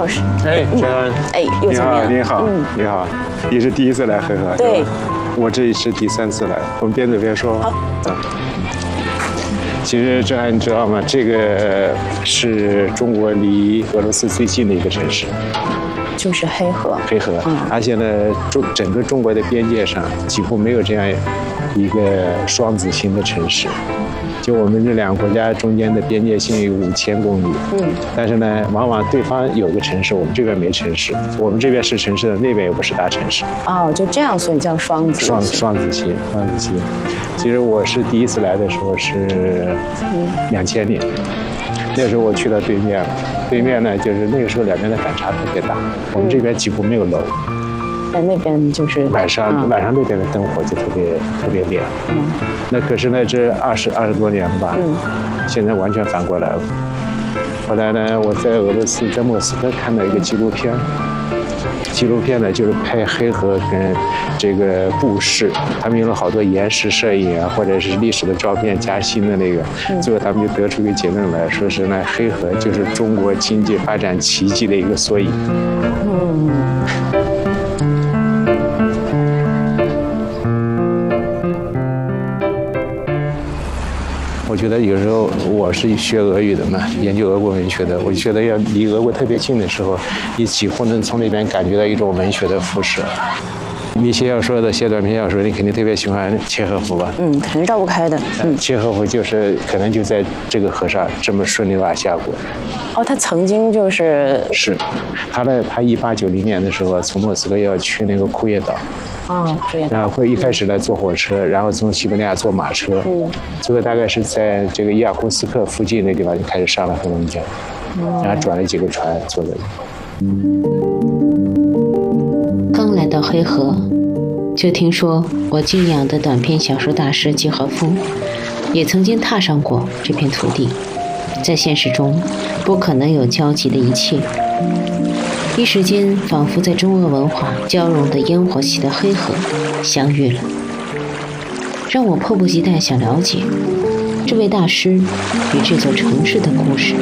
师。 哎，陈安， 哎，又见面了。 你好，你好，你是第一次来黑河？ 对， 我这是第3次来。我们边走边说。 好。 其实郑安，你知道吗？这个是中国离俄罗斯最近的一个城市。 就是黑河， 而且呢，整个中国的边界上几乎没有这样一个双子星的城市。就我们这两个国家中间的边界线有5000公里，但是呢，往往对方有个城市，我们这边没城市，我们这边是城市的，那边又不是大城市。 哦，就这样，所以叫双子星。其实我是第一次来的时候是2000年。那时候我去到对面了，对面呢就是那个时候两边的反差特别大，我们这边几乎没有楼， 在那边就是晚上那边的灯火就特别亮。那可是呢这20多年了吧，现在完全反过来了。后来呢我在俄罗斯在莫斯科看到一个纪录片呢就是拍黑河跟这个布市，他们用了好多延时摄影啊，或者是历史的照片加新的那个，最后他们就得出一个结论来说是呢，黑河就是中国经济发展奇迹的一个缩影。我觉得有时候我是学俄语的嘛，研究俄国文学的，我觉得要离俄国特别近的时候，你几乎能从那边感觉到一种文学的辐射。你写小说的，写短篇小说，你肯定特别喜欢契诃夫吧？ 肯定绕不开的。 契诃夫可能就在这个河上这么顺流而下过。 哦，他曾经是他1890年的时候从莫斯科要去那个库页岛。然后会一开始呢坐火车，然后从西伯利亚坐马车，最后大概是在这个伊尔库斯克附近那地方就开始上了黑龙江，然后转了几个船坐的。 刚来到黑河，就听说我敬仰的短篇小说大师契诃夫也曾经踏上过这片土地，在现实中不可能有交集的一切。一时间，仿佛在中俄文化交融的烟火气的黑河相遇了，让我迫不及待想了解这位大师与这座城市的故事。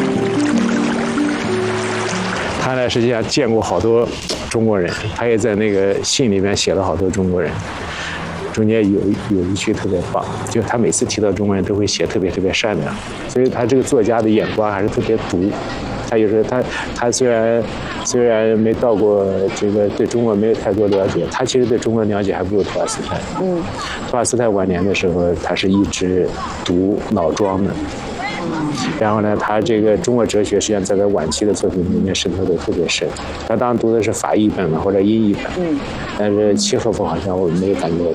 他呢，实际上见过好多中国人，他也在那个信里面写了好多中国人。中间有一句特别棒，就是他每次提到中国人都会写特别善良，所以他这个作家的眼光还是特别毒。他有时候他虽然没到过这个对中国没有太多了解，他其实对中国了解还不如托尔斯泰。托尔斯泰晚年的时候，他是一直读老庄的。然后呢，他这个中国哲学实际上在他晚期的作品里面渗透的特别深。他当然读的是法译本嘛，或者英译本。但是契诃夫好像我没有感觉